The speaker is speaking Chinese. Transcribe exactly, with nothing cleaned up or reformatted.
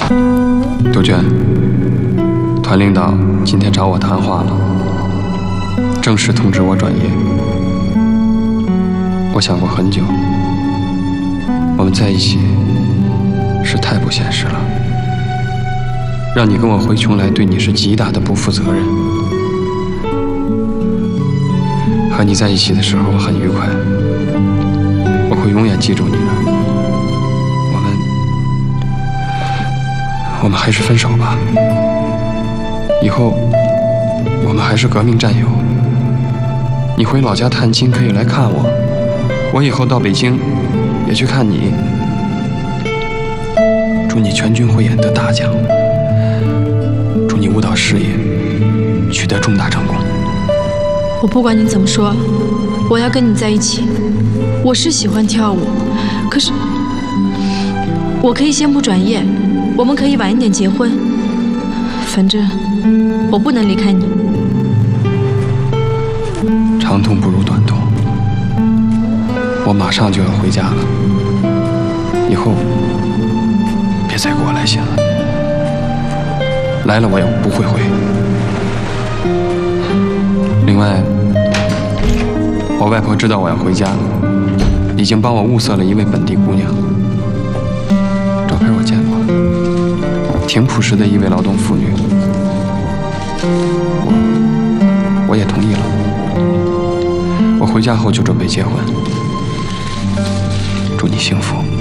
杜鹃，团领导今天找我谈话了，正式通知我转业。我想过很久，我们在一起是太不现实了，让你跟我回邛崃，对你是极大的不负责任。和你在一起的时候，我很愉快，我会永远记住你的。我们，我们还是分手吧。以后，我们还是革命战友。你回老家探亲可以来看我，我以后到北京也去看你。祝你全军汇演得大奖，祝你舞蹈事业取得重大成功。 我不管你怎么说，我要跟你在一起。我是喜欢跳舞，可是我可以先不转业，我们可以晚一点结婚。反正我不能离开你。 长痛不如短痛，我马上就要回家了，以后别再给我来信了，来了我也不会回。另外，我外婆知道我要回家，已经帮我物色了一位本地姑娘，照片我见过，挺朴实的一位劳动妇女，我我也同意了。我回家后就准备结婚，祝你幸福。